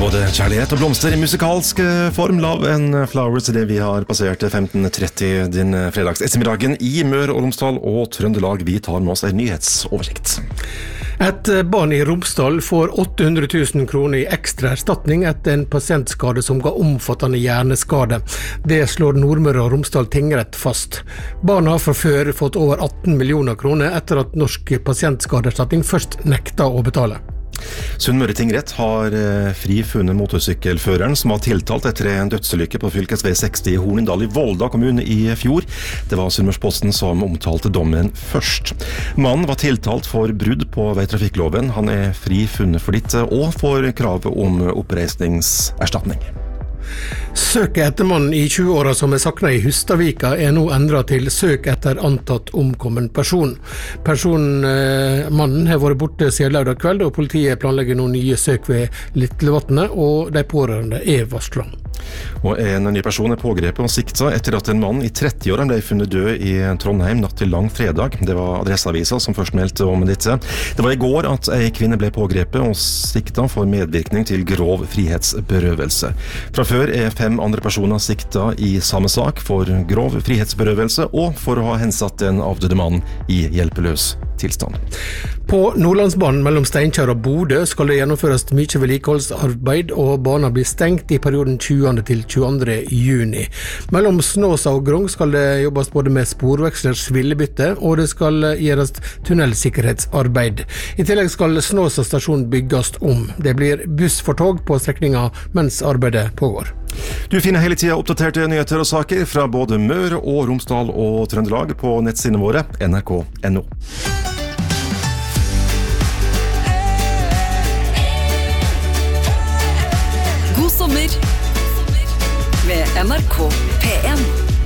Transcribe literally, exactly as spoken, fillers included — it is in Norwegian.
både kjærlighet og blomster i musikalsk form. Love and Flowers er det vi har passert femten tretti din fredags ettermiddagen i Møre og Romsdal og Trøndelag. Vi tar med oss en nyhetsoversikt. Et barn i Romsdal får åtte hundre tusen kroner i ekstra erstatning etter en pasientskade som ga omfattende hjerneskade. Det slår Nordmøre og Romsdal tingrett fast. Barna har fra før fått over atten millioner kroner etter at Norsk pasientskadeerstatning først nekta å betale. Sunnmøre tingrett har frifunnet motorsykkelføreren som var tiltalt etter en dødsulykke på fylkesvei seksti i Hornindal i Volda kommune i fjor. Det var Sunnmørsposten som omtalte dommen først. Mannen var tiltalt for brudd på veitrafikkloven. Han er frifunnet for dette og får krav om oppreisningserstatning. Søket etter mannen i tjue-åra som er saknet i Hustadvika er nå endret til søk etter antatt omkommen person. Personen, eh, mannen har vært borte siden lørdag kveld, og politiet planlegger noen nye søk ved Litlevatnet, og de pårørende er varslet. Og en ny person er pågrepet og sikta etter at en mann i tretti-årene ble funnet død i Trondheim natt til langfredag. Det var Adresseavisa som først meldte om dette. Det var i går at en kvinne ble pågrepet og sikta for medvirkning til grov frihetsberøvelse. Fra før er fem andre personer sikta i samme sak for grov frihetsberøvelse og for å ha hensatt en avdøde mann i hjelpeløs tilstand. På Nordlandsbanen mellom Steinkjer og Bodø skal det gjennomføres mye vedlikeholdsarbeid, og banen blir stengt i perioden tjuende til tjueandre juni. Mellom Snåsa og Grong skal det jobbes både med sporveksler, svillebytte, og det skal gjøres tunnelsikkerhetsarbeid. I tillegg skal Snåsa stasjon bygges om. Det blir buss for tog på strekninga mens arbeidet pågår. Du finner hele tiden oppdaterte nyheter og saker fra både Møre og Romsdal og Trøndelag på nettsidene våre N R K punktum N O. God sommer med N R K P en.